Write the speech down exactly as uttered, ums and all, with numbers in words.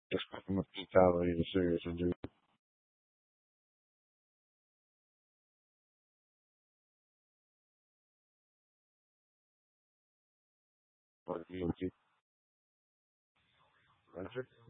Después que me he pintado y en serious injury. Por D M T. That's it.